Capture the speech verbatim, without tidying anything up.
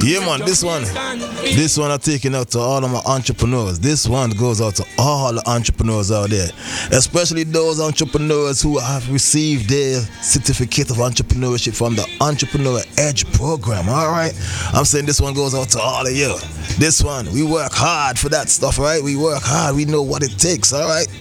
Yeah, man, this one, this one I'm taking out to all of my entrepreneurs. This one goes out to all the entrepreneurs out there, especially those entrepreneurs who have received their certificate of entrepreneurship from the Entrepreneur Edge program. All right, I'm saying this one goes out to all of you. This one, we work hard for that stuff, right? We work hard. We know what it takes. All right.